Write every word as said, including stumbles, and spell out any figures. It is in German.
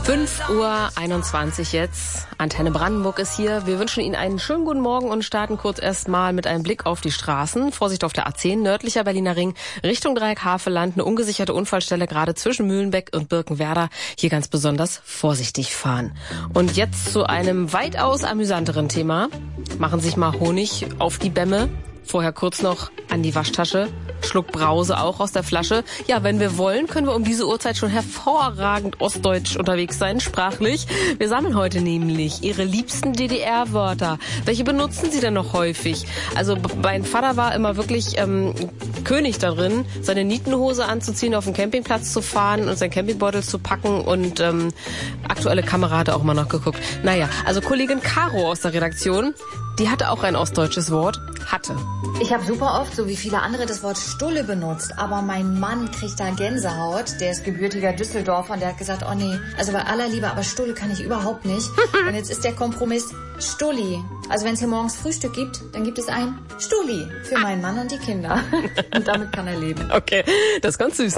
fünf Uhr einundzwanzig jetzt. Antenne Brandenburg ist hier. Wir wünschen Ihnen einen schönen guten Morgen und starten kurz erstmal mit einem Blick auf die Straßen. Vorsicht auf der A zehn, nördlicher Berliner Ring, Richtung Dreieck Havelland. Eine ungesicherte Unfallstelle gerade zwischen Mühlenbeck und Birkenwerder. Hier ganz besonders vorsichtig fahren. Und jetzt zu einem weitaus amüsanteren Thema. Machen Sie sich mal Honig auf die Bämme. Vorher kurz noch an die Waschtasche. Schluck Brause auch aus der Flasche. Ja, wenn wir wollen, können wir um diese Uhrzeit schon hervorragend ostdeutsch unterwegs sein, sprachlich. Wir sammeln heute nämlich Ihre liebsten D D R-Wörter. Welche benutzen Sie denn noch häufig? Also mein Vater war immer wirklich ähm, König darin, seine Nietenhose anzuziehen, auf den Campingplatz zu fahren und seinen Campingbeutel zu packen und ähm, aktuelle Kamera hat er auch immer noch geguckt. Naja, also Kollegin Caro aus der Redaktion, die hatte auch ein ostdeutsches Wort. Hatte. Ich habe super oft, so wie viele andere, das Wort Stulle benutzt. Aber mein Mann kriegt da Gänsehaut. Der ist gebürtiger Düsseldorfer und der hat gesagt, oh nee, also bei aller Liebe, aber Stulle kann ich überhaupt nicht. Und jetzt ist der Kompromiss Stulli. Also wenn es hier morgens Frühstück gibt, dann gibt es ein Stulli für meinen Mann und die Kinder. Und damit kann er leben. Okay, das ist ganz süß.